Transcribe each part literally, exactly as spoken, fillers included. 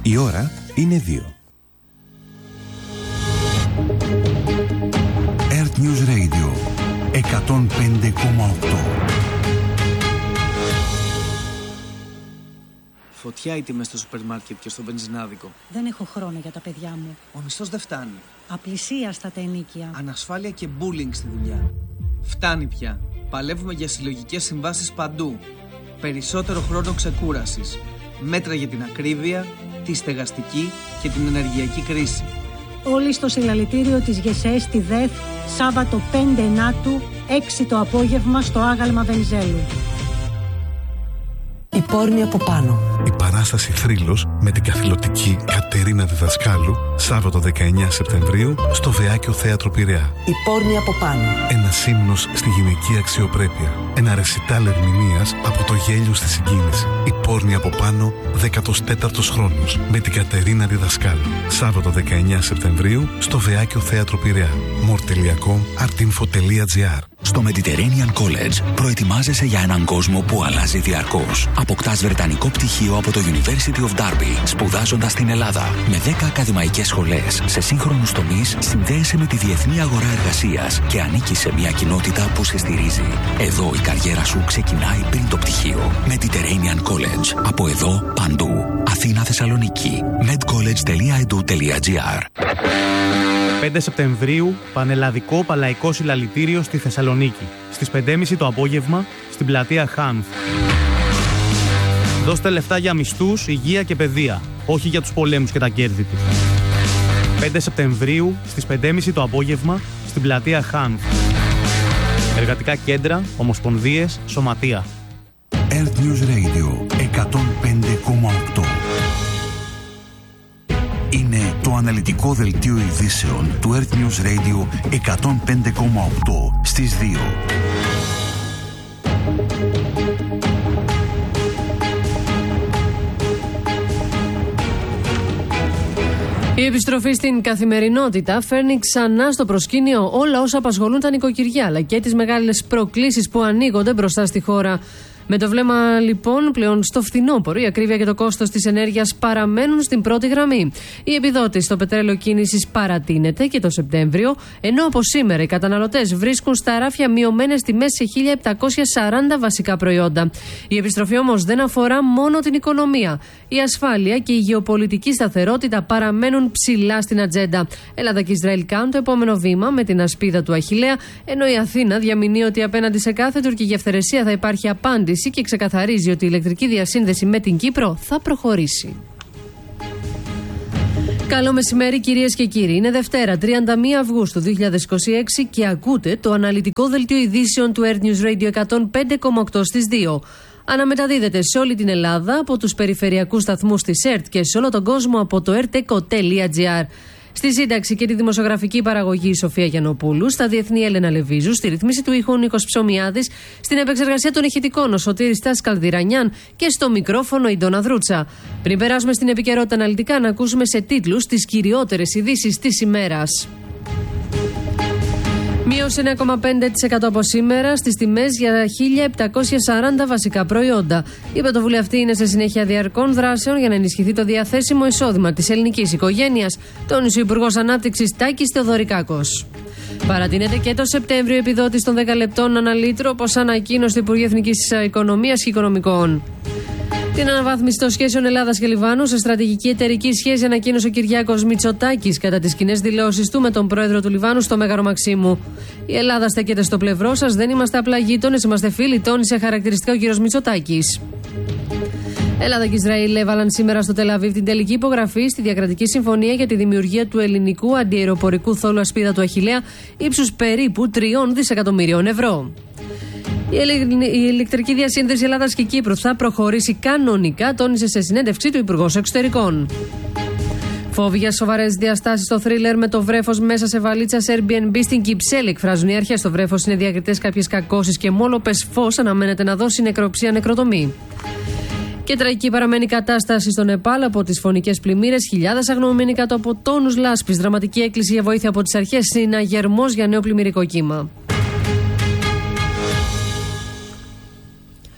Η ώρα είναι δύο. Earth News Radio εκατόν πέντε κόμμα οκτώ. Φωτιά οι τιμές στο σούπερ μάρκετ και στο βενζινάδικο. Δεν έχω χρόνο για τα παιδιά μου. Ο μισθός δεν φτάνει. Απλησίαστα τα ενοίκια. Ανασφάλεια και bullying στη δουλειά. Φτάνει πια. Παλεύουμε για συλλογικές συμβάσεις παντού. Περισσότερο χρόνο ξεκούρασης. Μέτρα για την ακρίβεια, τη στεγαστική και την ενεργειακή κρίση. Όλοι στο συλλαλητήριο της ΓΕΣΕ στη ΔΕΘ, Σάββατο πέντε Ενάτου, έξι το απόγευμα στο άγαλμα Βενιζέλου. Η πόρνη από πάνω. Η παράσταση Θρύλος με την καθηλωτική Κατερίνα Διδασκάλου, Σάββατο δεκαεννέα Σεπτεμβρίου, στο Βεάκιο Θέατρο Πειραιά. Η πόρνη από πάνω. Ένας ύμνος στη γυναική αξιοπρέπεια. Ένα ρεσιτάλ ερμηνείας από το γέλιο στη συγκίνηση. Η πόρνη από πάνω, δέκατος τέταρτος χρόνος, με την Κατερίνα Διδασκάλου. Σάββατο δεκαεννέα Σεπτεμβρίου, στο Βεάκιο Θέατρο Πειραιά. μορ τελεία κομ, artinfo τελεία gr. Στο Mediterranean College προετοιμάζεσαι για έναν κόσμο που αλλάζει διαρκώς. Αποκτάς βρετανικό πτυχίο από το University of Derby, σπουδάζοντας στην Ελλάδα. Με δέκα ακαδημαϊκές σχολές σε σύγχρονους τομείς, συνδέεσαι με τη διεθνή αγορά εργασίας και ανήκεις σε μια κοινότητα που σε στηρίζει. Εδώ η καριέρα σου ξεκινάει πριν το πτυχίο. Mediterranean College. Από εδώ, παντού. Αθήνα, Θεσσαλονίκη. medcollege τελεία e d u τελεία gr. πέντε Σεπτεμβρίου, πανελλαδικό παλαϊκό συλλαλητήριο στη Θεσσαλονίκη. Στις πέντε και μισή το απόγευμα, στην πλατεία Χάνθ. Δώστε λεφτά για μισθούς, υγεία και παιδεία, όχι για τους πολέμους και τα κέρδη τους. πέντε Σεπτεμβρίου, στις πέντε και μισή το απόγευμα, στην πλατεία Χάνθ. Εργατικά κέντρα, ομοσπονδίες, σωματεία. Earth News Radio εκατόν πέντε κόμμα οκτώ. Είναι το αναλυτικό δελτίο ειδήσεων του Earth News Radio εκατόν πέντε κόμμα οκτώ στις δύο. Η επιστροφή στην καθημερινότητα φέρνει ξανά στο προσκήνιο όλα όσα απασχολούν τα νοικοκυριά, αλλά και τις μεγάλες προκλήσεις που ανοίγονται μπροστά στη χώρα. Με το βλέμμα λοιπόν πλέον στο φθινόπωρο, η ακρίβεια και το κόστος της ενέργειας παραμένουν στην πρώτη γραμμή. Η επιδότηση στο πετρέλαιο κίνησης παρατείνεται και το Σεπτέμβριο, ενώ από σήμερα οι καταναλωτές βρίσκουν στα ράφια μειωμένες τιμές σε χίλια επτακόσια σαράντα βασικά προϊόντα. Η επιστροφή όμως δεν αφορά μόνο την οικονομία. Η ασφάλεια και η γεωπολιτική σταθερότητα παραμένουν ψηλά στην ατζέντα. Ελλάδα και Ισραήλ κάνουν το επόμενο βήμα με την ασπίδα του Αχιλλέα, ενώ η Αθήνα διαμηνύει ότι απέναντι σε κάθε τουρκική αυθαιρεσία θα υπάρχει απάντηση και ξεκαθαρίζει ότι η ηλεκτρική διασύνδεση με την Κύπρο θα προχωρήσει. Καλό μεσημέρι κυρίες και κύριοι. Είναι Δευτέρα, τριάντα μία Αυγούστου δύο χιλιάδες είκοσι έξι και ακούτε το αναλυτικό δελτίο ειδήσεων του Earth News Radio εκατόν πέντε κόμμα οκτώ στις δύο. Αναμεταδίδεται σε όλη την Ελλάδα από τους περιφερειακούς σταθμούς της ΕΡΤ και σε όλο τον κόσμο από το erteco τελεία gr. Στη σύνταξη και τη δημοσιογραφική παραγωγή η Σοφία Γιαννοπούλου, στα διεθνή Έλενα Λεβίζου, στη ρυθμίση του ήχου Νίκος Ψωμιάδης, στην επεξεργασία των ηχητικών ο Σωτήρης Τάς Καλδιρανιάν και στο μικρόφωνο η Ντόνα Δρούτσα. Πριν περάσουμε στην επικαιρότητα αναλυτικά, να ακούσουμε σε τίτλους τις κυριότερες ειδήσεις της ημέρας. Μείωση εννέα κόμμα πέντε τοις εκατό από σήμερα στις τιμές για χίλια επτακόσια σαράντα βασικά προϊόντα. Η πρωτοβουλία αυτή είναι σε συνέχεια διαρκών δράσεων για να ενισχυθεί το διαθέσιμο εισόδημα της ελληνικής οικογένειας, τόνισε ο Υπουργός Ανάπτυξης Τάκης Θεοδωρικάκος. Παρατείνεται και το Σεπτέμβριο επιδότηση των δέκα λεπτών ανά λίτρο, όπως ανακοίνωσε το Υπουργείο Εθνικής Οικονομίας και Οικονομικών. Την αναβάθμιση των σχέσεων Ελλάδας και Λιβάνου σε στρατηγική εταιρική σχέση ανακοίνωσε ο Κυριάκος Μητσοτάκης κατά τις κοινές δηλώσεις του με τον πρόεδρο του Λιβάνου στο Μέγαρο Μαξίμου. Η Ελλάδα στέκεται στο πλευρό σας, δεν είμαστε απλά γείτονες, είμαστε φίλοι, τόνισε χαρακτηριστικά ο κύριος Μητσοτάκης. Ελλάδα και Ισραήλ έβαλαν σήμερα στο Τελαβίβ την τελική υπογραφή στη διακρατική συμφωνία για τη δημιουργία του ελληνικού αντιαεροπορικού θόλου ασπίδα του Αχιλλέα ύψους περίπου τριών δισεκατομμυρίων ευρώ. Η ηλεκτρική διασύνδεση Ελλάδας και Κύπρου θα προχωρήσει κανονικά, τόνισε σε συνέντευξή του Υπουργός Εξωτερικών. Φόβοι για σοβαρές διαστάσεις στο θρίλερ με το βρέφος μέσα σε βαλίτσα σε Airbnb στην Κυψέλη εκφράζουν οι αρχές. Στο βρέφος είναι διακριτές κάποιες κακώσεις και μόλοπες φως αναμένεται να δώσει νεκροψία νεκροτομή. Και τραγική παραμένει η κατάσταση στο Νεπάλ από τις φωνικές πλημμύρες. Χιλιάδες αγνοούμενοι κάτω από τόνους λάσπης. Δραματική έκκληση για βοήθεια από τις αρχές. Συναγερμός για νέο πλημμυρικό κύμα.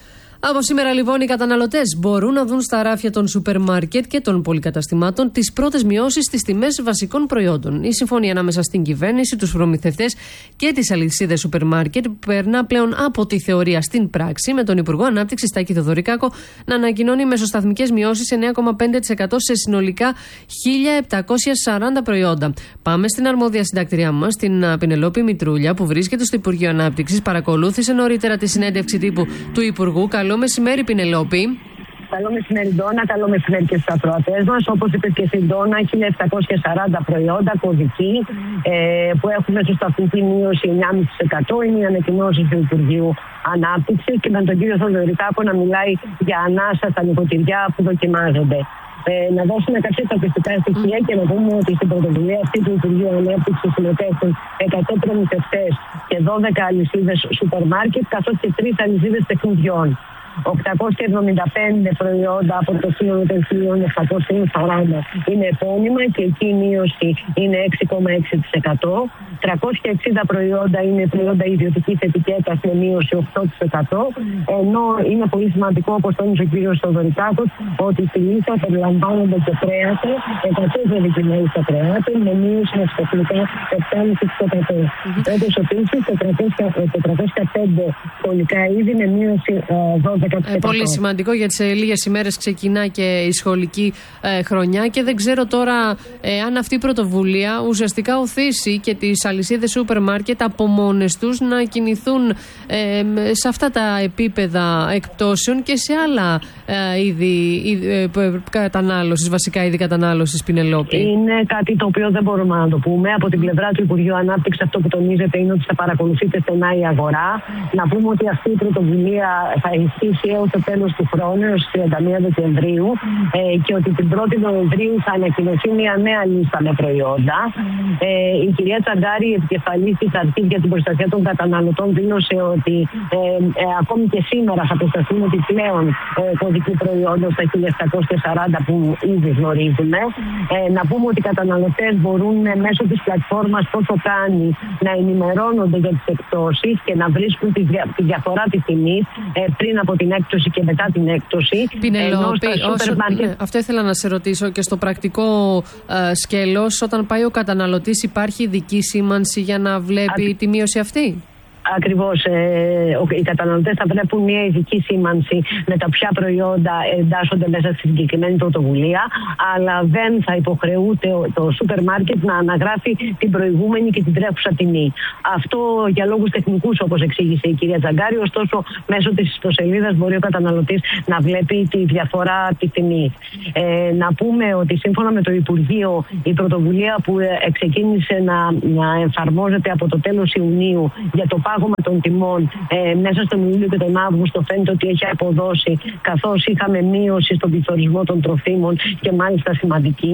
Από σήμερα λοιπόν οι καταναλωτές μπορούν να δουν στα ράφια των σούπερ μάρκετ και των πολυκαταστημάτων τις πρώτες μειώσεις στις τιμές βασικών προϊόντων. Η συμφωνία ανάμεσα στην κυβέρνηση, τους προμηθευτές και τις αλυσίδες σούπερ μάρκετ περνά πλέον από τη θεωρία στην πράξη, με τον Υπουργό Ανάπτυξης Τάκη Θεοδωρικάκο να ανακοινώνει μεσοσταθμικές μειώσεις εννέα κόμμα πέντε τοις εκατό σε συνολικά χίλια επτακόσια σαράντα προϊόντα. Πάμε στην αρμόδια συντακτηριά μας, την Πινελόπη Μητρούλια, που βρίσκεται στο Υπουργείο Ανάπτυξης. Παρακολούθησε νωρίτερα τη συνέντευξη τύπου του Υπουργού. Καλό μεσημέρι, Πινελόπη. Καλό μεσημέρι, Ντόνα. Καλό μεσημέρι και στους ακροατές μας. Όπως είπε και στην Ντόνα, χίλια επτακόσια σαράντα προϊόντα κωδικοί ε, που έχουν μεσοσταθμική μείωση εννέα κόμμα πέντε τοις εκατό. Είναι οι ανακοινώσεις του Υπουργείου Ανάπτυξης και με τον κύριο Θεοδωρικάκο να μιλάει για ανάσα στα νοικοκυριά που δοκιμάζονται. Ε, να δώσουμε κάποια στατιστικά στοιχεία και να πούμε ότι στην πρωτοβουλία αυτή του Υπουργείου Ανάπτυξης συμμετέχουν εκατό προμηθευτές και δώδεκα αλυσίδες σούπερ μάρκετ, καθώς και τρεις αλυσίδες παιχνιδιών. οκτακόσια εβδομήντα πέντε προϊόντα από το σύνολο των χίλια επτακόσια σαράντα είναι επώνυμα και εκεί η μείωση είναι έξι κόμμα έξι τοις εκατό. τριακόσια εξήντα προϊόντα είναι προϊόντα ιδιωτικής ετικέτας με μείωση οκτώ τοις εκατό. Ενώ είναι πολύ σημαντικό, όπως τόνισε ο κ. Θεοδωρικάκος, ότι στη λίστα περιλαμβάνονται και κρέατα, εκατό δεδικημένες στα κρέατα, με μείωση με σταθμικά επτά κόμμα πέντε τοις εκατό. Όπως επίσης τετρακόσια πέντε σχολικά είδη με μείωση δώδεκα. Ε, πολύ σημαντικό, γιατί σε λίγες ημέρες ξεκινά και η σχολική ε, χρονιά και δεν ξέρω τώρα ε, αν αυτή η πρωτοβουλία ουσιαστικά οθήσει και τις αλυσίδες σούπερ μάρκετ από μόνες τους να κινηθούν ε, σε αυτά τα επίπεδα εκπτώσεων και σε άλλα ε, είδη ε, κατανάλωσης, βασικά είδη κατανάλωσης, Πινελόπη. Είναι κάτι το οποίο δεν μπορούμε να το πούμε. Από την πλευρά του Υπουργείου Ανάπτυξης αυτό που τονίζεται είναι ότι θα παρακολουθείτε στενά η αγορά. Να πούμε ότι αυτή η πρωτοβουλία θα ισχύσει έως το τέλος του χρόνου, έως τις τριάντα μία Δεκεμβρίου, ε, και ότι την πρώτη Νοεμβρίου θα ανακοινωθεί μια νέα λίστα με προϊόντα. Ε, η κυρία Τσαγκάρη, επικεφαλής της Αρχής για την Προστασία των Καταναλωτών, δήλωσε ότι ε, ε, ακόμη και σήμερα θα προσταθούν επιπλέον ε, κωδικοί προϊόντων στα χίλια επτακόσια σαράντα που ήδη γνωρίζουμε. Ε, να πούμε ότι οι καταναλωτές μπορούν ε, μέσω της πλατφόρμας Πόσο Κάνει να ενημερώνονται για τις εκπτώσεις και να βρίσκουν τη, δια, τη διαφορά της τιμής ε, πριν από την έκπτωση και μετά την έκπτωση. Πινελόπη, όσο, ναι, αυτό ήθελα να σε ρωτήσω και στο πρακτικό ε, σκέλος, όταν πάει ο καταναλωτής υπάρχει ειδική σήμανση για να βλέπει Α, τη μείωση αυτή? Ακριβώς, ε, οι καταναλωτές θα βλέπουν μια ειδική σήμανση με τα ποια προϊόντα εντάσσονται μέσα στη συγκεκριμένη πρωτοβουλία, αλλά δεν θα υποχρεούται το σούπερ μάρκετ να αναγράφει την προηγούμενη και την τρέχουσα τιμή. Αυτό για λόγους τεχνικούς, όπως εξήγησε η κυρία Τζαγκάρη, ωστόσο μέσω της ιστοσελίδας μπορεί ο καταναλωτής να βλέπει τη διαφορά της τιμής. Ε, να πούμε ότι σύμφωνα με το Υπουργείο, η πρωτοβουλία που ξεκίνησε να, να εφαρμόζεται από το τέλος Ιουνίου για το πάγωμα των τιμών ε, μέσα στον Ιούλιο και τον Αύγουστο φαίνεται ότι έχει αποδώσει, καθώς είχαμε μείωση στον πληθωρισμό των τροφίμων και μάλιστα σημαντική,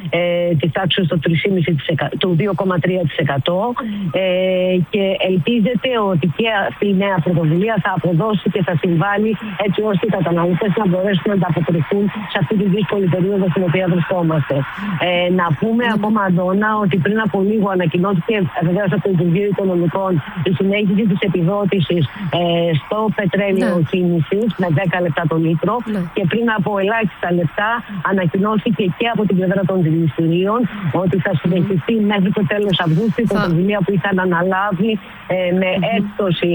ε, της τάξης του δύο κόμμα τρία τοις εκατό, ε, και ελπίζεται ότι και αυτή η νέα πρωτοβουλία θα αποδώσει και θα συμβάλλει έτσι ώστε οι καταναλωτές να μπορέσουν να ανταποκριθούν σε αυτή τη δύσκολη περίοδο στην οποία βρισκόμαστε. Ε, να πούμε mm. ακόμα, Αντώνα, ότι πριν από λίγο ανακοινώθηκε βεβαίως από το Υπουργείο Οικονομικών η συνέχιση της επιδότησης ε, στο πετρέλαιο ναι. κίνησης με δέκα λεπτά το λίτρο ναι. και πριν από ελάχιστα λεπτά ανακοινώθηκε και από την πλευρά των δηληστηρίων ότι θα συνεχιστεί mm. μέχρι το τέλος Αυγούστου η πρωτοβουλία που είχαν αναλάβει ε, με mm-hmm. έκπτωση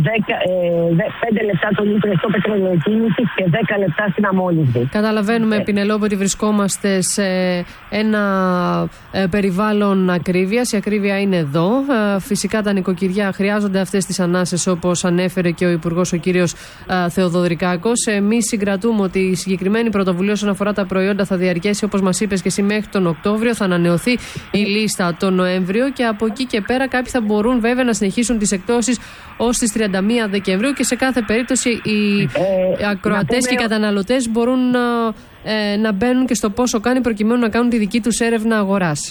πέντε λεπτά το λίτρο στο πετρέλαιο κίνησης και δέκα λεπτά στην αμόλυνση. Καταλαβαίνουμε, ε. Πινελόπη, ότι βρισκόμαστε σε ένα ε, περιβάλλον ακρίβειας. Η ακρίβεια είναι εδώ. Ε, φυσικά τα νοικοκυριά χρειάζονται αυτές τις ανάσες, όπως ανέφερε και ο Υπουργός, ο κύριος α, Θεοδωρικάκος. Εμείς συγκρατούμε ότι η συγκεκριμένη πρωτοβουλία όσον αφορά τα προϊόντα θα διαρκέσει, όπως μας είπες και εσύ, μέχρι τον Οκτώβριο. Θα ανανεωθεί η λίστα τον Νοέμβριο και από εκεί και πέρα κάποιοι θα μπορούν βέβαια να συνεχίσουν τις εκπτώσεις ως τις τριάντα μία Δεκεμβρίου και σε κάθε περίπτωση οι ε, ακροατές πούμε... και οι καταναλωτές μπορούν να, ε, να μπαίνουν και στο Πόσο Κάνει προκειμένου να κάνουν τη δική τους έρευνα αγοράς.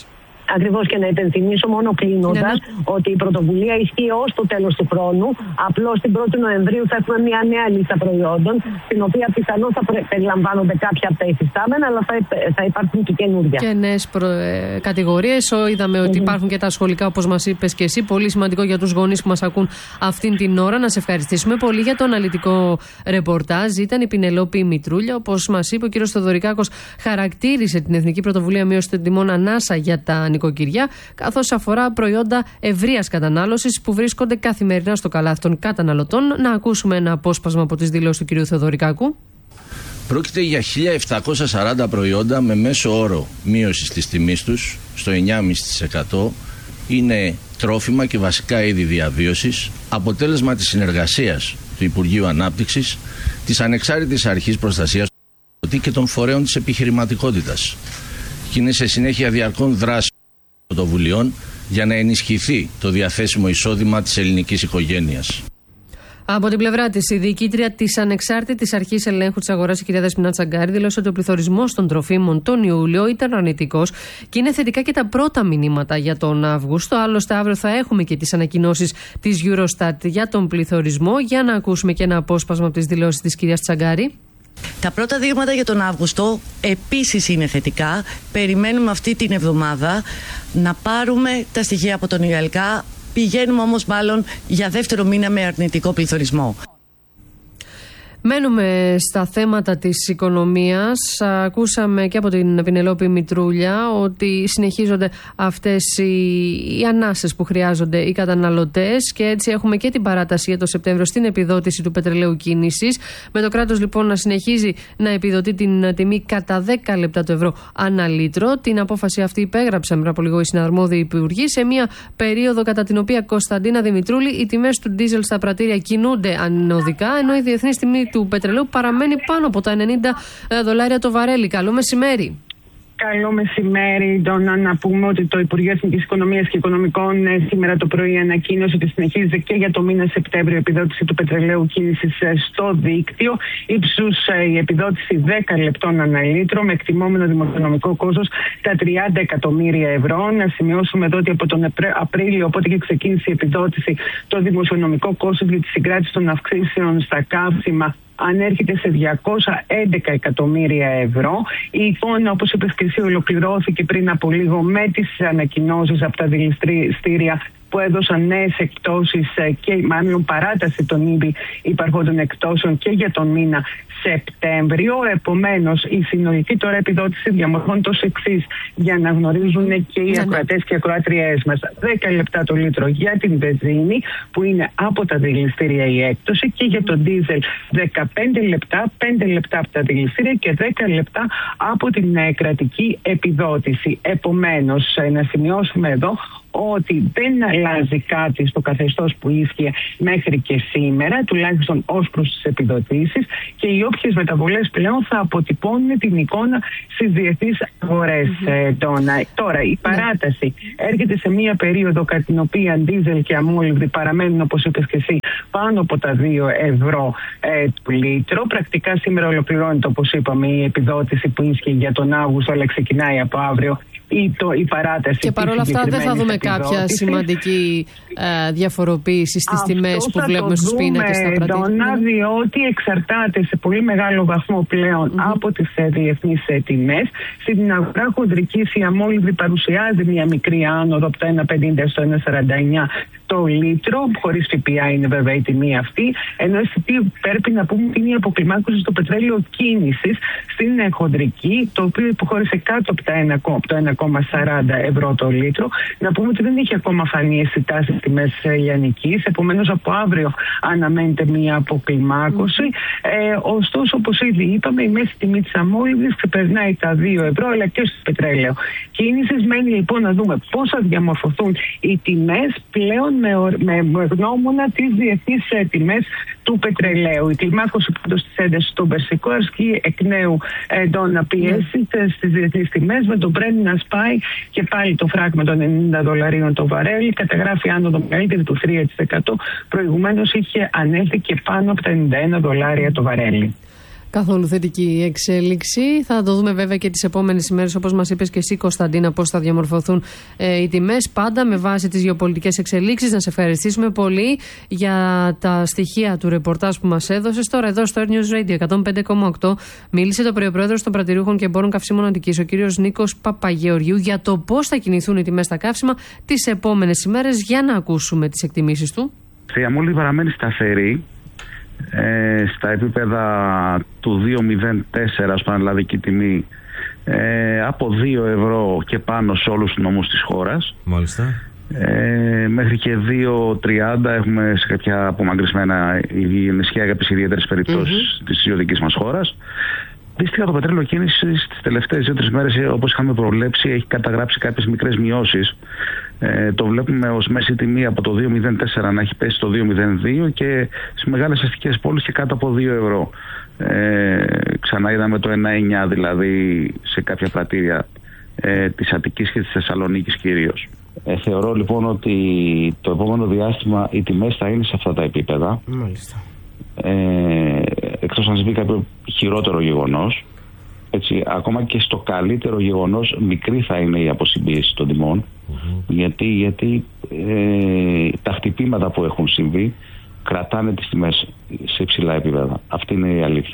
Ακριβώς, και να υπενθυμίσω μόνο κλείνοντας ναι, ναι. ότι η πρωτοβουλία ισχύει ως το τέλος του χρόνου. Απλώς την πρώτη Νοεμβρίου θα έχουμε μια νέα λίστα προϊόντων, στην οποία πιθανώς θα περιλαμβάνονται κάποια από τα υφιστάμενα, αλλά θα, θα υπάρχουν και καινούργια. Και νέες προ... ε, κατηγορίες. Είδαμε ότι mm-hmm. υπάρχουν και τα σχολικά, όπως μας είπες και εσύ. Πολύ σημαντικό για τους γονείς που μας ακούν αυτήν την ώρα. Να σε ευχαριστήσουμε πολύ για το αναλυτικό ρεπορτάζ. Ήταν η Πινελόπη Μητρούλια. Όπως μας είπε ο κ. Θοδωρικάκος, χαρακτήρισε την Εθνική Πρωτοβουλία Μείωση των Τιμών ανάσα για τα νοικοκυριά, καθώς αφορά προϊόντα ευρείας κατανάλωσης που βρίσκονται καθημερινά στο καλάθι των καταναλωτών. Να ακούσουμε ένα απόσπασμα από τις δηλώσεις του κ. Θοδωρικάκου. Πρόκειται για χίλια επτακόσια σαράντα προϊόντα με μέσο όρο μείωσης της τιμής τους στο εννιά κόμμα πέντε τοις εκατό. Είναι τρόφιμα και βασικά είδη διαβίωσης, αποτέλεσμα της συνεργασίας του Υπουργείου Ανάπτυξης, της Ανεξάρτητης Αρχής Προστασίας και των φορέων της επιχειρηματικότητας. Και είναι σε συνέχεια διαρκών δράσεων πρωτοβουλειών για να ενισχυθεί το διαθέσιμο εισόδημα της ελληνικής οικογένειας. Από την πλευρά της, η διοικήτρια της Ανεξάρτητης Αρχής Ελέγχου της Αγοράς, η κυρία Δεσπινά Τσαγκάρη, δήλωσε ότι ο πληθωρισμός των τροφίμων τον Ιούλιο ήταν αρνητικός και είναι θετικά και τα πρώτα μηνύματα για τον Αύγουστο. Άλλωστε, αύριο θα έχουμε και τις ανακοινώσεις της Eurostat για τον πληθωρισμό. Για να ακούσουμε και ένα απόσπασμα από τις δηλώσεις της κυρίας Τσαγκάρη. Τα πρώτα δείγματα για τον Αύγουστο επίσης είναι θετικά. Περιμένουμε αυτή την εβδομάδα να πάρουμε τα στοιχεία από τον ΙΑΛΚΑ. Πηγαίνουμε όμως μάλλον για δεύτερο μήνα με αρνητικό πληθωρισμό. Μένουμε στα θέματα της οικονομίας. Ακούσαμε και από την Πινελόπη Μητρούλια ότι συνεχίζονται αυτές οι, οι ανάσες που χρειάζονται οι καταναλωτές και έτσι έχουμε και την παράταση για το Σεπτέμβριο στην επιδότηση του πετρελαίου κίνησης. Με το κράτος λοιπόν να συνεχίζει να επιδοτεί την τιμή κατά δέκα λεπτά το ευρώ ανά λίτρο. Την απόφαση αυτή υπέγραψαν πριν από λίγο οι συναρμόδιοι υπουργοί σε μια περίοδο κατά την οποία, Κωνσταντίνα Δημητρούλη, οι τιμές του ντίζελ στα πρατήρια κινούνται ανωδικά, ενώ η διεθνής τιμή του πετρελαίου παραμένει πάνω από τα ενενήντα δολάρια το βαρέλι. Καλό μεσημέρι. Καλό μεσημέρι, Ντόνα. Να πούμε ότι το Υπουργείο Εθνικής Οικονομίας και Οικονομικών σήμερα το πρωί ανακοίνωσε ότι συνεχίζεται και για το μήνα Σεπτέμβριο η επιδότηση του πετρελαίου κίνησης στο δίκτυο. Ύψους η επιδότηση δέκα λεπτών ανά λίτρο, με εκτιμόμενο δημοσιονομικό κόστος τα τριάντα εκατομμύρια ευρώ. Να σημειώσουμε εδώ ότι από τον Απρίλιο, οπότε και ξεκίνησε η επιδότηση, το δημοσιονομικό κόστος για τη συγκράτηση των αυξήσεων στα καύσιμα ανέρχεται σε διακόσια έντεκα εκατομμύρια ευρώ. Η εικόνα, όπως είπες και εσύ, ολοκληρώθηκε πριν από λίγο με τις ανακοινώσεις από τα δηληστήρια που έδωσαν νέες εκπτώσεις και μάλλον παράταση των ήδη υπαρχόντων εκπτώσεων και για τον μήνα Σεπτέμβριο. Επομένως, η συνολική τώρα επιδότηση διαμορφώνεται ως εξής, για να γνωρίζουν και οι ακροατές και οι ακροάτριές μας. δέκα λεπτά το λίτρο για την βενζίνη, που είναι από τα δηληστήρια η έκπτωση, και για τον ντίζελ δεκαπέντε λεπτά, πέντε λεπτά από τα δηληστήρια και δέκα λεπτά από την κρατική επιδότηση. Επομένως, να σημειώσουμε εδώ ότι δεν αλλάζει κάτι στο καθεστώς που ίσχυε μέχρι και σήμερα, τουλάχιστον ως προς τις επιδοτήσεις, και οι όποιες μεταβολές πλέον θα αποτυπώνουν την εικόνα στις διεθνείς αγορές. Mm-hmm. Τώρα, η παράταση yeah. έρχεται σε μία περίοδο κατά την οποία ντίζελ και αμόλυβδη παραμένουν, όπως είπες και εσύ, πάνω από τα δύο ευρώ ε, του λίτρο. Πρακτικά σήμερα ολοκληρώνεται, όπως είπαμε, η επιδότηση που ίσχυε για τον Αύγουστο, αλλά ξεκινάει από αύριο η, το, η παράταση. Και παρόλα αυτά δεν θα δούμε κάποια σημαντική ε, διαφοροποίηση στις τιμές που βλέπουμε στους πίνακες στα πρατήρια. Διότι εξαρτάται σε πολύ μεγάλο βαθμό πλέον mm-hmm. από τις ε, διεθνείς ε, τιμές. Στην αγορά χοντρικής η αμόλυβδη παρουσιάζει μια μικρή άνοδο από το ένα πενήντα στο ένα σαράντα εννιά το λίτρο, χωρίς ΦΠΑ είναι βέβαια η τιμή αυτή, ενώ πρέπει να πούμε ότι είναι η αποκλιμάκωση στο πετρέλαιο κίνησης στην χοντρική, το οποίο υποχώρησε κάτω από το ένα κόμμα σαράντα ευρώ το λίτρο. Να πούμε ότι δεν έχει ακόμα φανεί αισθητά στις τιμές λιανικής, επομένως από αύριο αναμένεται μια αποκλιμάκωση. Mm. Ε, ωστόσο, όπως ήδη είπαμε, η μέση τιμή της αμόλυβδης ξεπερνάει τα δύο ευρώ, αλλά και στο πετρέλαιο κίνησης. Μένει λοιπόν να δούμε πώς θα διαμορφωθούν οι τιμές πλέον με, με, με γνώμονα τις διεθνείς τιμές του πετρελαίου. Η κλιμάκωση πάντως της έντασης στον Περσικό ασκεί εκ νέου έντονα πιέσει mm. στις διεθνείς τιμές, με τον Brent να σπάει και πάλι το φράγμα των ενενήντα δολαρίων το βαρέλι, καταγράφει άνοδο μεγαλύτερη του τρία τοις εκατό. Προηγουμένως είχε ανέλθει και πάνω από τα ενενήντα ένα δολάρια το βαρέλι. Καθόλου θετική εξέλιξη. Θα το δούμε βέβαια και τις επόμενες ημέρες, όπως μας είπες και εσύ, Κωνσταντίνα, πώς θα διαμορφωθούν ε, οι τιμές. Πάντα με βάση τις γεωπολιτικές εξελίξεις. Να σε ευχαριστήσουμε πολύ για τα στοιχεία του ρεπορτάζ που μας έδωσες. Τώρα, εδώ στο Air News Radio εκατόν πέντε κόμμα οκτώ, μίλησε το πρωιοπρόεδρος των Πρατηριούχων και Εμπόρων Καυσίμων Αττικής, ο κύριος Νίκος Παπαγεωργιού, για το πώς θα κινηθούν οι τιμές στα καύσιμα τις επόμενες ημέρες. Για να ακούσουμε τις εκτιμήσεις του. Η αμμόλυ παραμένει σταθερή. Ε, στα επίπεδα του δύο μηδέν τέσσερα ως πανελλαδική τιμή, ε, από δύο ευρώ και πάνω σε όλους τους νομούς της χώρας. Μάλιστα. Ε, μέχρι και δύο τριάντα έχουμε σε κάποια απομακρυσμένα νησιά, κάποιες ιδιαίτερες περιπτώσεις mm-hmm. της δικής μας χώρας. Δυστυχώς το πετρέλαιο κίνησης τις τελευταίες δύο τρεις μέρες, όπως είχαμε προβλέψει, έχει καταγράψει κάποιες μικρές μειώσεις. Ε, το βλέπουμε ως μέση τιμή από το δύο μηδέν τέσσερα να έχει πέσει στο δύο μηδέν δύο και στις μεγάλες αστικές πόλεις και κάτω από δύο ευρώ. Ε, ξανά είδαμε το ένα εννιά δηλαδή σε κάποια πρατήρια ε, της Αττικής και της Θεσσαλονίκης κυρίως. Ε, θεωρώ λοιπόν ότι το επόμενο διάστημα οι τιμές θα είναι σε αυτά τα επίπεδα. Μάλιστα. Ε, εκτός αν συμβεί κάποιο χειρότερο γεγονός, έτσι, ακόμα και στο καλύτερο γεγονός μικρή θα είναι η αποσυμπίεση των τιμών. Mm-hmm. γιατί, γιατί ε, τα χτυπήματα που έχουν συμβεί κρατάνε τις τιμές σε υψηλά επίπεδα. Αυτή είναι η αλήθεια.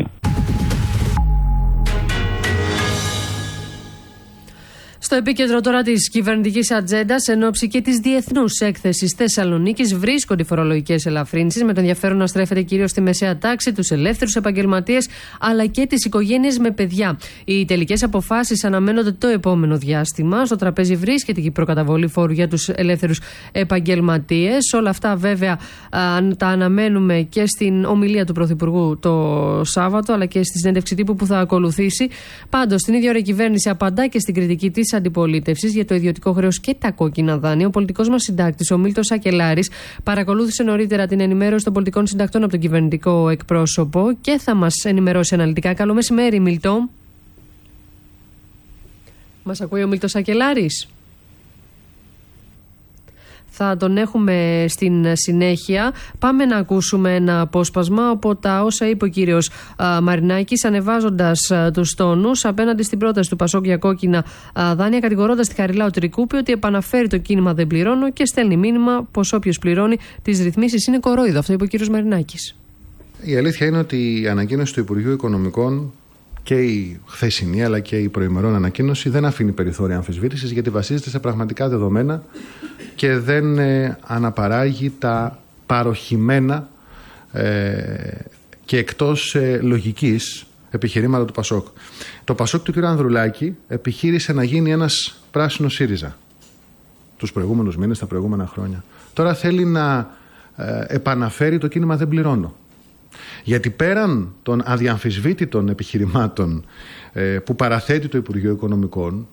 Στο επίκεντρο τώρα της κυβερνητικής ατζέντας, εν ώψη και της διεθνούς έκθεσης Θεσσαλονίκης, βρίσκονται οι φορολογικές ελαφρύνσεις, με το ενδιαφέρον να στρέφεται κυρίως στη μεσαία τάξη, τους ελεύθερους επαγγελματίες, αλλά και τις οικογένειες με παιδιά. Οι τελικές αποφάσεις αναμένονται το επόμενο διάστημα. Στο τραπέζι βρίσκεται και η προκαταβολή φόρου για τους ελεύθερους επαγγελματίες. Όλα αυτά βέβαια τα αναμένουμε και στην ομιλία του Πρωθυπουργού το Σάββατο, αλλά και στη συνέντευξη τύπου που θα ακολουθήσει. Πάντως, την ίδια ώρα η κυβέρνηση απαντά και στην κριτική της αντιπολίτευσης για το ιδιωτικό χρέος και τα κόκκινα δάνεια. Ο πολιτικός μας συντάκτης, ο Μίλτος Σακελάρης, παρακολούθησε νωρίτερα την ενημέρωση των πολιτικών συντακτών από τον κυβερνητικό εκπρόσωπο και θα μας ενημερώσει αναλυτικά. Καλό μεσημέρι, Μίλτο. Μας ακούει ο Μίλτος Σακελάρης? Θα τον έχουμε στην συνέχεια. Πάμε να ακούσουμε ένα απόσπασμα από τα όσα είπε ο κύριος α, Μαρινάκης, ανεβάζοντας α, τους τόνους απέναντι στην πρόταση του Πασόκ για κόκκινα α, δάνεια, κατηγορώντας τη Χαριλάου Τρικούπη ότι επαναφέρει το κίνημα «Δεν πληρώνω» και στέλνει μήνυμα πως όποιος πληρώνει τις ρυθμίσεις είναι κορόιδο. Αυτό είπε ο κύριος Μαρινάκης. Η αλήθεια είναι ότι η ανακοίνωση του Υπουργείου Οικονομικών και η χθεσινή αλλά και η προημερών ανακοίνωση δεν αφήνει περιθώρια αμφισβήτησης, γιατί βασίζεται σε πραγματικά δεδομένα και δεν ε, αναπαράγει τα παροχημένα ε, και εκτός ε, λογικής επιχειρήματα του Πασόκ. Το Πασόκ του κ. Ανδρουλάκη επιχείρησε να γίνει ένας πράσινος ΣΥΡΙΖΑ τους προηγούμενους μήνες, τα προηγούμενα χρόνια. Τώρα θέλει να ε, επαναφέρει το κίνημα «Δεν πληρώνω». Γιατί πέραν των αδιαμφισβήτητων επιχειρημάτων ε, που παραθέτει το Υπουργείο Οικονομικών,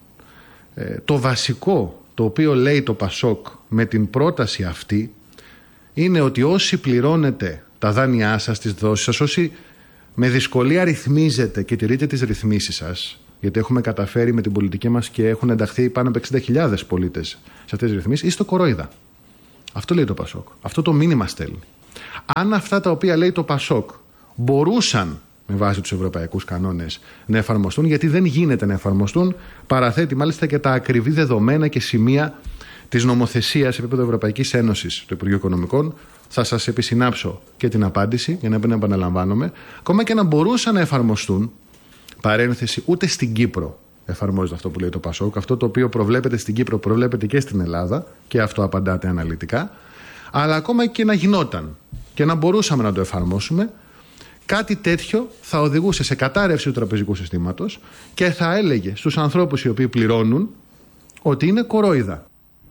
ε, το βασικό το οποίο λέει το Πασόκ με την πρόταση αυτή είναι ότι όσοι πληρώνετε τα δάνειά σας, τις δόσεις σας, όσοι με δυσκολία ρυθμίζετε και τηρείτε τις ρυθμίσεις σας, γιατί έχουμε καταφέρει με την πολιτική μας και έχουν ενταχθεί πάνω από εξήντα χιλιάδες πολίτες σε αυτές τις ρυθμίσεις, είστε κορόιδα. Αυτό λέει το Πασόκ. Αυτό το μήνυμα στέλνει. Αν αυτά τα οποία λέει το Πασόκ μπορούσαν με βάση τους ευρωπαϊκούς κανόνες να εφαρμοστούν, γιατί δεν γίνεται να εφαρμοστούν, παραθέτει μάλιστα και τα ακριβή δεδομένα και σημεία της νομοθεσίας σε επίπεδο Ευρωπαϊκής Ένωσης του Υπουργείου Οικονομικών. Θα σας επισυνάψω και την απάντηση για να μην επαναλαμβάνομαι. Ακόμα και να μπορούσαν να εφαρμοστούν, παρένθεση, ούτε στην Κύπρο εφαρμόζεται αυτό που λέει το Πασόκ. Αυτό το οποίο προβλέπεται στην Κύπρο προβλέπεται και στην Ελλάδα, και αυτό απαντάτε αναλυτικά. Αλλά ακόμα και να γινόταν και να μπορούσαμε να το εφαρμόσουμε, κάτι τέτοιο θα οδηγούσε σε κατάρρευση του τραπεζικού συστήματος και θα έλεγε στους ανθρώπους οι οποίοι πληρώνουν ότι είναι κορόιδα.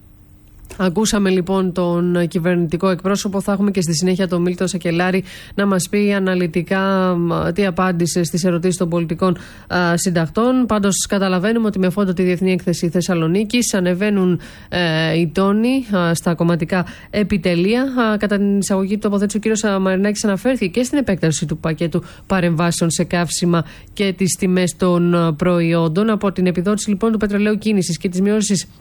Ακούσαμε λοιπόν τον κυβερνητικό εκπρόσωπο. Θα έχουμε και στη συνέχεια τον Μίλτο Σακελάρη να μας πει αναλυτικά τι απάντησε στις ερωτήσεις των πολιτικών α, συντακτών. Πάντως καταλαβαίνουμε ότι με φόντο τη Διεθνή Έκθεση Θεσσαλονίκης ανεβαίνουν ε, οι τόνοι α, στα κομματικά επιτελεία. Α, κατά την εισαγωγή του τοποθέτηση ο κύριος Μαρινάκης αναφέρθηκε και στην επέκταση του πακέτου παρεμβάσεων σε καύσιμα και τις τιμές των προϊόντων. Από την επιδότηση λοιπόν του πετρελαίου κίνησης και τις μειώσεις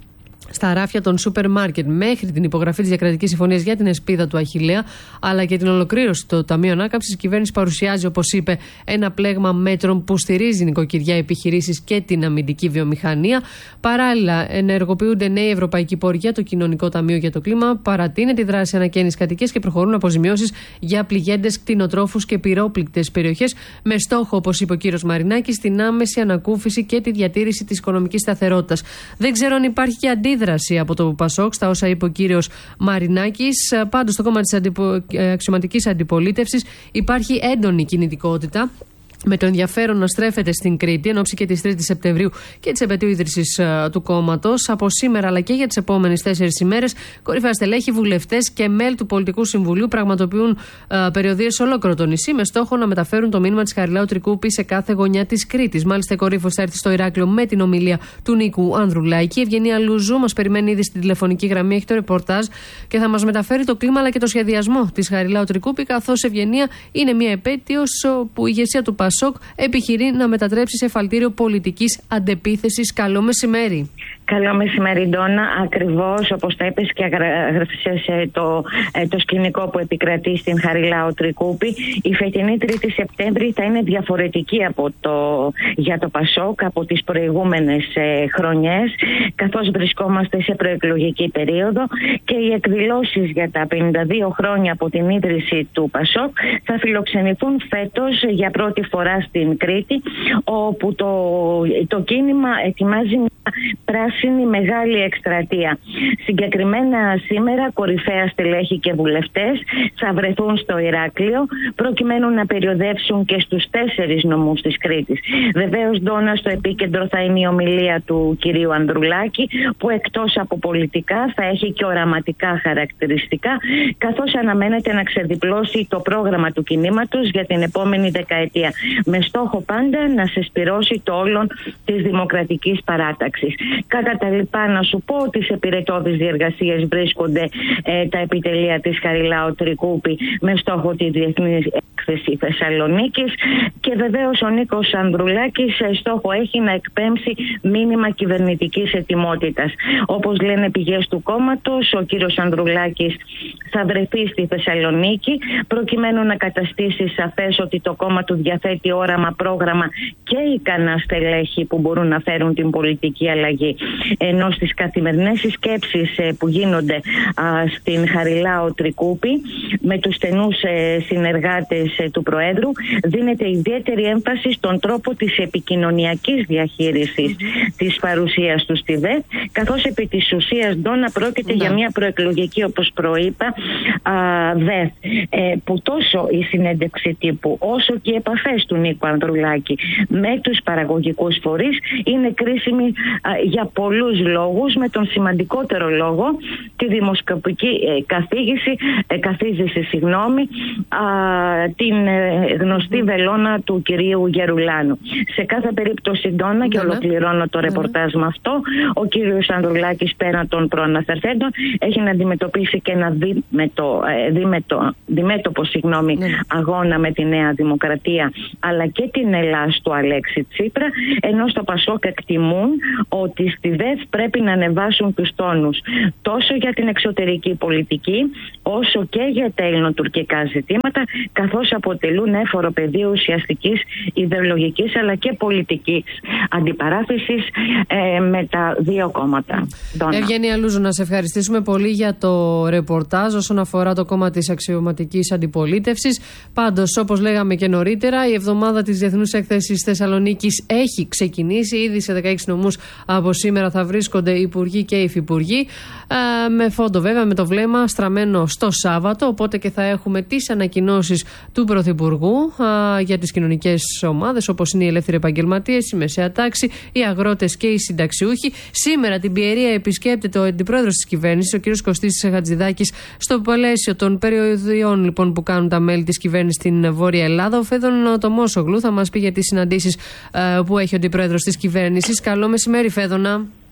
στα ράφια των σούπερ μάρκετ μέχρι την υπογραφή της διακρατικής συμφωνίας για την εσπίδα του Αχιλλέα, αλλά και την ολοκλήρωση του Ταμείου Ανάκαμψης, η κυβέρνηση παρουσιάζει, όπως είπε, ένα πλέγμα μέτρων που στηρίζει νοικοκυριά, επιχειρήσεις και την αμυντική βιομηχανία. Παράλληλα, ενεργοποιούνται νέοι ευρωπαϊκοί πόροι για το Κοινωνικό Ταμείο για το Κλίμα, παρατείνεται η δράση ανακαίνιση κατοικίας και προχωρούν αποζημιώσεις για πληγέντες κτηνοτρόφους και πυρόπληκτες περιοχές, με στόχο, όπως είπε ο κύριος Μαρινάκης, την άμεση ανακούφιση και τη διατήρηση της οικονομικής σταθερότητας. Δεν ξέρω αν υπάρχει και αντίδραση από το Πασόκ στα όσα είπε ο κύριος Μαρινάκης. Πάντως, στο κόμμα της αντιπο... αξιωματικής αντιπολίτευσης υπάρχει έντονη κινητικότητα, με το ενδιαφέρον να στρέφεται στην Κρήτη εν ώψη και της τρίτης Σεπτεμβρίου και της επετείου ίδρυσης uh, του κόμματος. Από σήμερα αλλά και για τις επόμενες τέσσερις ημέρες, κορυφαία στελέχη, βουλευτές και μέλη του Πολιτικού Συμβουλίου πραγματοποιούν uh, περιοδίες σε ολόκληρο το νησί, με στόχο να μεταφέρουν το μήνυμα της Χαριλάου Τρικούπη σε κάθε γωνιά της Κρήτης. Μάλιστα, η κορύφωση θα έρθει στο Ηράκλειο με την ομιλία του Νίκου Ανδρουλάκη. Η Ευγενία Λουζού μας περιμένει ήδη στην τηλεφωνική γραμμή, έχει το ρεπορτάζ και θα μας μεταφέρει το κλίμα αλλά και το σχεδιασμό της Χαριλάου Τρικούπη, καθώς, Ευγενία, είναι μια επέτειος που η ηγεσία του Πασόκ επιχειρεί να μετατρέψει σε εφαλτήριο πολιτικής αντεπίθεσης. Καλό μεσημέρι. Καλό μεσημέρι, Ντόνα. Ακριβώς όπως τα είπες και έγραψες το, το σκηνικό που επικρατεί στην Χαριλάου Τρικούπη, η φετινή τρίτη Σεπτέμβρη θα είναι διαφορετική από το, για το Πασόκ από τις προηγούμενες ε, χρονιές, καθώς βρισκόμαστε σε προεκλογική περίοδο και οι εκδηλώσεις για τα πενήντα δύο χρόνια από την ίδρυση του Πασόκ θα φιλοξενηθούν φέτος για πρώτη φορά στην Κρήτη, όπου το, το κίνημα ετοιμάζει μια πράσινη μεγάλη εκστρατεία. Συγκεκριμένα σήμερα κορυφαία στελέχη και βουλευτές θα βρεθούν στο Ηράκλειο προκειμένου να περιοδεύσουν και στους τέσσερις νομούς της Κρήτης. Βεβαίως, Ντόνα, στο επίκεντρο θα είναι η ομιλία του κυρίου Ανδρουλάκη, που εκτός από πολιτικά θα έχει και οραματικά χαρακτηριστικά, καθώς αναμένεται να ξεδιπλώσει το πρόγραμμα του κινήματος για την επόμενη δεκαετία, με στόχο πάντα να σεσπυρώσει το όλον της δημοκρατικής παράταξης. Κατά τα λοιπά, να σου πω ότι σε πυρετώδεις διεργασίες βρίσκονται ε, τα επιτελεία της Χαριλάου Τρικούπη με στόχο τη Διεθνή Έκθεση Θεσσαλονίκης, και βεβαίως ο Νίκος Ανδρουλάκης ε, στόχο έχει να εκπέμψει μήνυμα κυβερνητικής ετοιμότητας. Όπως λένε πηγές του κόμματος, ο κύριος Ανδρουλάκης θα βρεθεί στη Θεσσαλονίκη προκειμένου να καταστήσει σαφές ότι το κόμμα του διαθέτει όραμα, πρόγραμμα και ικανά στελέχη που μπορούν να φέρουν την πολιτική αλλαγή. Ενώ στις καθημερινές σκέψεις που γίνονται α, στην Χαριλάου Τρικούπη με τους στενούς ε, συνεργάτες ε, του Προέδρου, δίνεται ιδιαίτερη έμφαση στον τρόπο της επικοινωνιακής διαχείρισης mm-hmm. της παρουσίας του στη ΔΕΘ, καθώς επί της ουσίας, Ντόνα, πρόκειται mm-hmm. για μια προεκλογική, όπως προείπα, α, ΔΕΘ, ε, που τόσο η συνέντευξη τύπου όσο και οι επαφές του Νίκου Ανδρουλάκη με τους παραγωγικούς φορείς είναι κρίσιμη α, για πολλούς λόγους, με τον σημαντικότερο λόγο τη δημοσκοπική ε, καθήγηση, ε, καθίζηση, συγγνώμη, α, την ε, γνωστή βελόνα του κυρίου Γερουλάνου. Σε κάθε περίπτωση, Ντόνα, και ολοκληρώνω το ρεπορτάζ με αυτό, ο κύριος Ανδρουλάκης, πέραν των προαναφερθέντων, έχει να αντιμετωπίσει και ένα δίμετο, ε, δίμετο, διμέτωπο συγγνώμη, αγώνα με τη Νέα Δημοκρατία αλλά και την Ελλάς του Αλέξη Τσίπρα, ενώ στο Πασόκ εκτιμούν ότι στη ΔΕΘ πρέπει να ανεβάσουν τους τόνους τόσο για την εξωτερική πολιτική όσο και για τα ελληνοτουρκικά ζητήματα, καθώς αποτελούν έφορο πεδίο ουσιαστικής ιδεολογικής αλλά και πολιτικής αντιπαράθεσης ε, με τα δύο κόμματα. Ευγενία Λούζου, να σε ευχαριστήσουμε πολύ για το ρεπορτάζ όσον αφορά το κόμμα της αξιωματικής αντιπολίτευσης. Πάντως, όπως λέγαμε και νωρίτερα, η εβδομάδα της Διεθνούς Έκθεσης Θεσσαλονίκης έχει ξεκινήσει. Ήδη σε δεκαέξι νομούς από σήμερα θα βρίσκονται οι υπουργοί και οι υφυπουργοί. Ε, με φόντο βέβαια, με το βλέμμα στραμμένο στο Σάββατο. Οπότε και θα έχουμε τις ανακοινώσεις του Πρωθυπουργού ε, για τις κοινωνικές ομάδες, όπως είναι οι ελεύθεροι επαγγελματίες, η μεσαία τάξη, οι αγρότες και οι συνταξιούχοι. Σήμερα την Πιερία επισκέπτεται ο αντιπρόεδρος της κυβέρνησης, ο κ. Κωστής Χατζηδάκης, στο πλαίσιο των περιοδιών λοιπόν, που κάνουν τα μέλη της κυβέρνησης στην Βόρεια Ελλάδα. Ο Φέδων Τομόσογλου θα μας πει για τις συναντήσεις ε, που έχει ο αντιπρόεδρος της κυβέρνησης. Καλό μεσημέρι, Φέδωνα.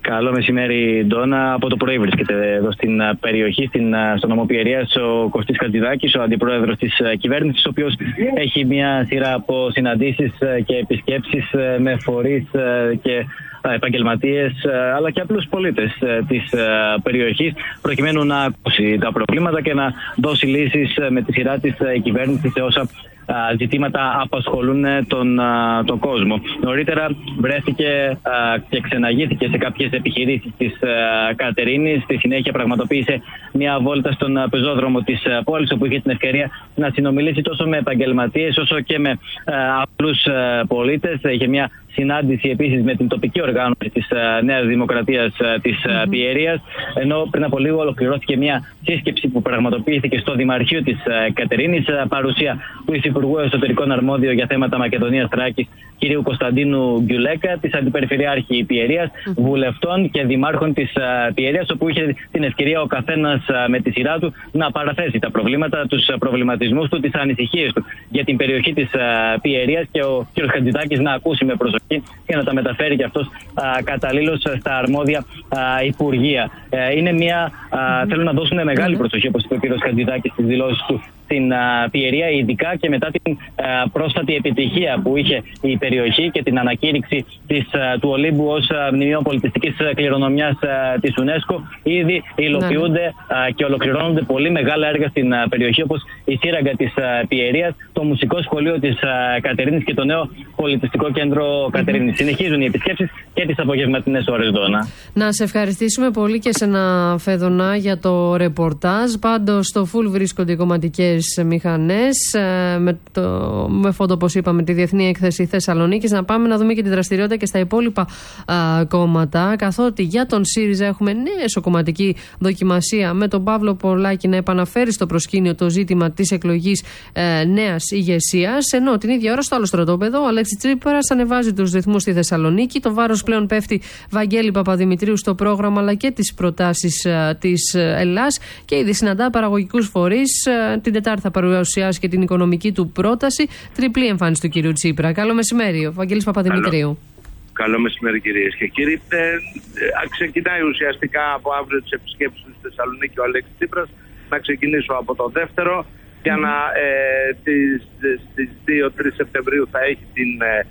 Καλό μεσημέρι, Ντόνα. Από το πρωί βρίσκεται εδώ στην περιοχή, στην, στο νομό Πιερίας, ο Κωστής Χατζηδάκης, ο αντιπρόεδρος της κυβέρνησης, ο οποίος έχει μια σειρά από συναντήσεις και επισκέψεις με φορείς και επαγγελματίες αλλά και απλούς πολίτες της περιοχής, προκειμένου να ακούσει τα προβλήματα και να δώσει λύσεις με τη σειρά της κυβέρνησης σε όσα ζητήματα απασχολούν τον, τον κόσμο. Νωρίτερα βρέθηκε και ξεναγήθηκε σε κάποιες επιχειρήσεις της Κατερίνης. Στη συνέχεια πραγματοποίησε μια βόλτα στον πεζόδρομο της πόλης, όπου είχε την ευκαιρία να συνομιλήσει τόσο με επαγγελματίες όσο και με απλούς πολίτες. Είχε μια συνάντηση επίσης με την τοπική οργάνωση της Νέας Δημοκρατίας της mm-hmm. Πιερίας, ενώ πριν από λίγο ολοκληρώθηκε μια σύσκεψη που πραγματοποιήθηκε στο Δημαρχείο της Κατερίνης, παρουσία του Υφυπουργού Εσωτερικών Αρμόδιο για θέματα Μακεδονίας Θράκης, κ. Κωνσταντίνου Γκιουλέκα, της Αντιπεριφερειάρχη Πιερίας, mm-hmm. βουλευτών και δημάρχων της Πιερίας, όπου είχε την ευκαιρία ο καθένας με τη σειρά του να παραθέσει τα προβλήματα, τους προβληματισμούς του, τις ανησυχίες του για την περιοχή της Πιερίας, και ο κ. Χατζηδάκης να ακούσει με προσοχή και να τα μεταφέρει και αυτός καταλήλως στα αρμόδια α, υπουργεία. Ε, είναι μια, α, θέλουν να δώσουν μεγάλη προσοχή, όπως είπε ο κ. Χατζηδάκης στις δηλώσεις του, στην α, Πιερία, ειδικά και μετά την α, πρόσφατη επιτυχία που είχε η περιοχή και την ανακήρυξη της, α, του Ολύμπου ως α, μνημείο πολιτιστικής κληρονομιάς α, της UNESCO. Ήδη υλοποιούνται α, και ολοκληρώνονται πολύ μεγάλα έργα στην α, περιοχή, όπως η σύραγγα της α, Πιερίας, το μουσικό σχολείο της α, Κατερίνης και το νέο πολιτιστικό κέντρο Κατερίνης. Mm-hmm. Συνεχίζουν οι επισκέψεις και τις απογευματινές ώρες, Δώνα. Να σε ευχαριστήσουμε πολύ και σε ένα Φεδονά για το ρεπορτάζ. Πάντως στο φουλ βρίσκονται οι κομματικές μηχανές με, το, με φόντο, όπως είπαμε, τη Διεθνή Έκθεση Θεσσαλονίκης. Να πάμε να δούμε και τη δραστηριότητα και στα υπόλοιπα α, κόμματα, καθότι για τον ΣΥΡΙΖΑ έχουμε νέα εσωκομματική δοκιμασία με τον Παύλο Πολάκη να επαναφέρει στο προσκήνιο το ζήτημα της εκλογής ε, νέας ηγεσίας, ενώ την ίδια ώρα στο άλλο στρατόπεδο ο Αλέξης Τσίπρας ανεβάζει τους ρυθμούς στη Θεσσαλονίκη. Το βάρος πλέον πέφτει, Βαγγέλη Παπαδημητρίου, στο πρόγραμμα αλλά και τις προτάσεις uh, της Ελλάς, και ήδη συναντά παραγωγικούς φορείς. Uh, την Τετάρτη θα παρουσιάσει και την οικονομική του πρόταση. Τριπλή εμφάνιση του κυρίου Τσίπρα. Καλό μεσημέρι, ο Βαγγέλης Παπαδημητρίου. Καλό, Καλό μεσημέρι, κυρίες και κύριοι. Ε, ε, ξεκινάει ουσιαστικά από αύριο τις επισκέψεις στη Θεσσαλονίκη ο Αλέξης Τσίπρας. Να ξεκινήσω από το δεύτερο. Για να ε, τις, στις δύο με τρεις Σεπτεμβρίου θα έχει την,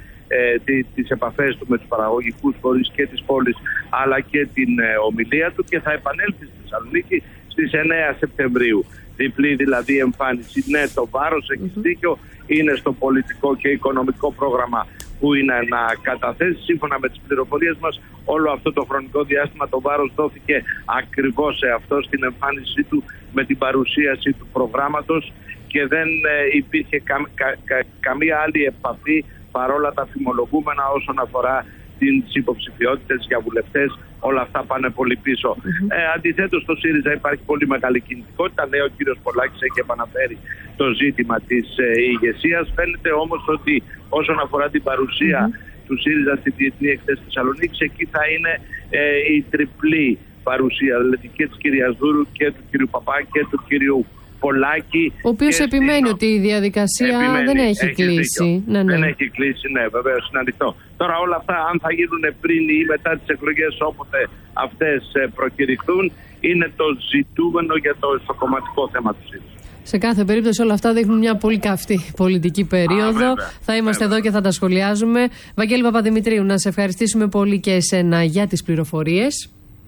ε, τι, τις επαφές του με τους παραγωγικούς φορείς και της πόλης, αλλά και την ε, ομιλία του, και θα επανέλθει στη Θεσσαλονίκη στις εννέα Σεπτεμβρίου. Διπλή δηλαδή εμφάνιση. Ναι, το βάρος, έχεις mm-hmm. δίκιο, είναι στο πολιτικό και οικονομικό πρόγραμμα που είναι να καταθέσει. Σύμφωνα με τις πληροφορίες μας, όλο αυτό το χρονικό διάστημα το βάρος δόθηκε ακριβώς σε αυτό, στην εμφάνισή του με την παρουσίαση του προγράμματος, και δεν ε, υπήρχε κα, κα, κα, καμία άλλη επαφή παρόλα τα φημολογούμενα όσον αφορά τις υποψηφιότητες για βουλευτές. Όλα αυτά πάνε πολύ πίσω. Mm-hmm. Ε, αντιθέτως, στο ΣΥΡΙΖΑ υπάρχει πολύ μεγάλη κινητικότητα. Ναι, ο κύριος Πολάκης έχει επαναφέρει το ζήτημα της ε, ηγεσίας. Φαίνεται όμως ότι όσον αφορά την παρουσία mm-hmm. του ΣΥΡΙΖΑ στη Διεθνή Έκθεση Θεσσαλονίκης, εκεί θα είναι ε, η τριπλή παρουσία, δηλαδή και της κυρίας Δούρου και του κύριου Παπά και του κυρίου Πολάκη. Ο οποίος επιμένει στην... ότι η διαδικασία επιμένει, δεν έχει, έχει κλείσει. Ναι, ναι. Δεν έχει κλείσει, ναι, βεβαίως, είναι ανοιχτό. Τώρα όλα αυτά, αν θα γίνουν πριν ή μετά τις εκλογές, όποτε αυτές προκηρυχθούν, είναι το ζητούμενο για το κομματικό θέμα του ΣΥΡΙΖΑ. Σε κάθε περίπτωση όλα αυτά δείχνουν μια πολύ καυτή πολιτική περίοδο. Α, βέβαια, θα είμαστε βέβαια. εδώ και θα τα σχολιάζουμε. Βαγγέλη Παπαδημητρίου, να σε ευχαριστήσουμε πολύ και εσένα για τις πληροφορίες.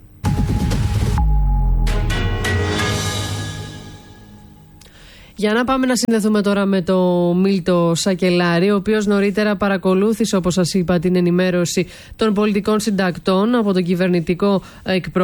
Για να πάμε να συνδεθούμε τώρα με το Μίλτο Σακελάρη, ο οποίος νωρίτερα παρακολούθησε, όπως σας είπα, την ενημέρωση των πολιτικών συντακτών από τον κυβερνητικό εκπρόσωπο.